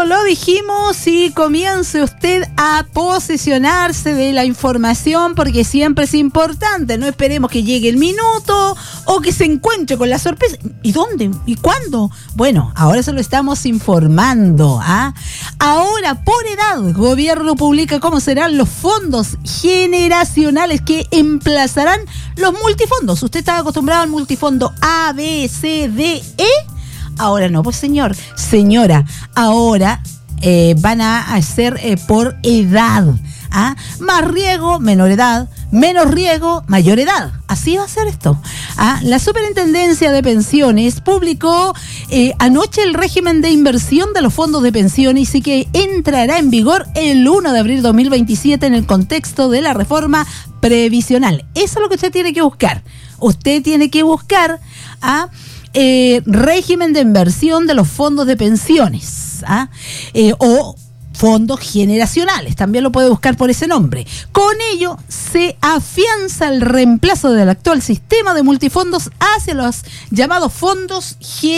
lo dijimos, y comience usted a posesionarse de la información, porque siempre es importante. No esperemos que llegue el minuto o que se encuentre con la sorpresa. ¿Y dónde? ¿Y cuándo? Bueno, ahora se lo estamos informando. Ahora, por edad, el gobierno publica cómo serán los fondos generacionales que emplazarán los multifondos. Usted estaba acostumbrado al multifondo A, B, C, D, E. Ahora no, pues señora, ahora van a hacer por edad. Más riego, menor edad; menos riego, mayor edad. Así va a ser esto. La Superintendencia de Pensiones publicó anoche el régimen de inversión de los fondos de pensiones, y que entrará en vigor el 1 de abril de 2027 en el contexto de la reforma previsional. Eso es lo que usted tiene que buscar. Usted tiene que buscar régimen de inversión de los fondos de pensiones, o fondos generacionales, también lo puede buscar por ese nombre. Con ello se afianza el reemplazo del actual sistema de multifondos hacia los llamados fondos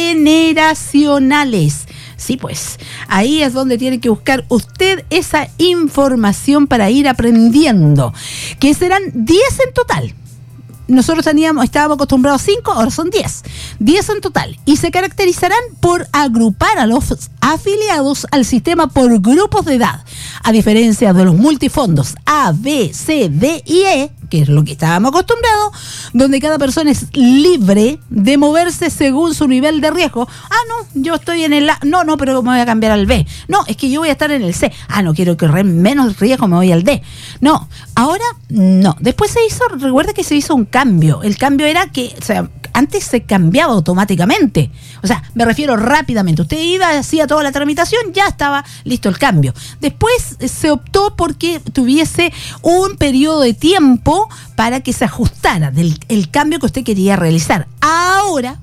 generacionales. Sí, pues, ahí es donde tiene que buscar usted esa información para ir aprendiendo, que serán 10 en total. Nosotros estábamos acostumbrados a 5, ahora son 10 en total, y se caracterizarán por agrupar a los afiliados al sistema por grupos de edad, a diferencia de los multifondos A, B, C, D y E, que es lo que estábamos acostumbrados, donde cada persona es libre de moverse según su nivel de riesgo. No, yo estoy en el A, no, pero me voy a cambiar al B. No, es que yo voy a estar en el C. No quiero correr menos riesgo, me voy al D. No, ahora no. Después recuerda que se hizo un cambio. El cambio era que, antes se cambiaba automáticamente. Me refiero rápidamente. Usted iba, hacía toda la tramitación, ya estaba listo el cambio. Después se optó porque tuviese un periodo de tiempo para que se ajustara el cambio que usted quería realizar. Ahora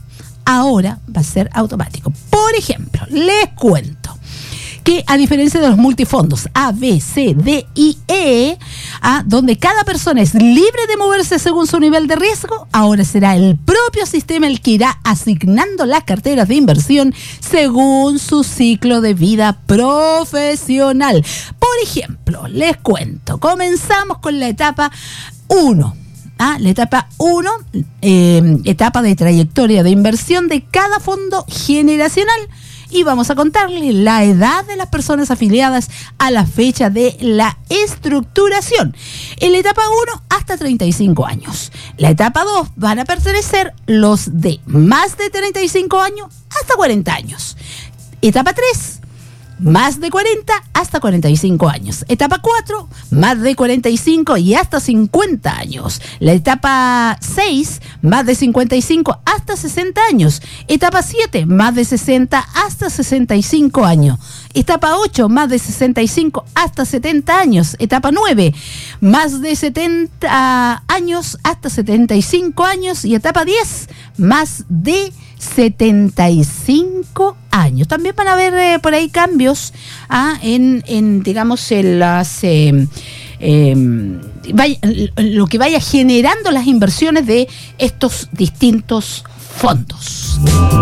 va a ser automático. Por ejemplo, les cuento que, a diferencia de los multifondos A, B, C, D y E, donde cada persona es libre de moverse según su nivel de riesgo, ahora será el propio sistema el que irá asignando las carteras de inversión según su ciclo de vida profesional. Por ejemplo, les cuento, comenzamos con la etapa 1. La etapa 1, etapa de trayectoria de inversión de cada fondo generacional. Y vamos a contarle la edad de las personas afiliadas a la fecha de la estructuración. En la etapa 1, hasta 35 años. La etapa 2 van a pertenecer los de más de 35 años hasta 40 años. Etapa 3, más de 40 hasta 45 años. Etapa 4, más de 45 y hasta 50 años. La etapa 6, más de 55 hasta 60 años. Etapa 7, más de 60 hasta 65 años. Etapa 8, más de 65 hasta 70 años. Etapa 9, más de 70 años hasta 75 años. Y etapa 10, más de 75 años. También van a haber por ahí cambios digamos, en las lo que vaya generando las inversiones de estos distintos fondos.